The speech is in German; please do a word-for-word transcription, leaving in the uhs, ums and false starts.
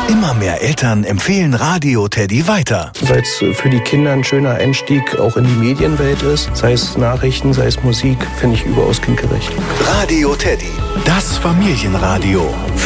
Immer mehr Eltern empfehlen Radio Teddy weiter. Weil es für die Kinder ein schöner Einstieg auch in die Medienwelt ist. Sei es Nachrichten, sei es Musik, finde ich überaus kindgerecht. Radio Teddy, das Familienradio.